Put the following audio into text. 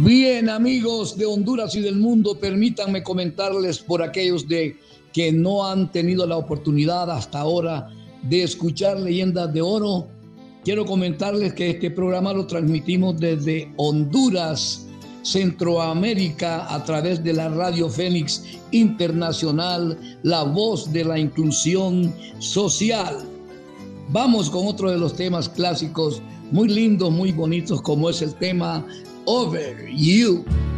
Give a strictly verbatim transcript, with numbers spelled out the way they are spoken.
Bien, amigos de Honduras y del mundo, permítanme comentarles por aquellos de que no han tenido la oportunidad hasta ahora de escuchar Leyendas de Oro. Quiero comentarles que este programa lo transmitimos desde Honduras, Centroamérica, a través de la Radio Fénix Internacional, la voz de la inclusión social. Vamos con otro de los temas clásicos muy lindos, muy bonitos, como es el tema Over You.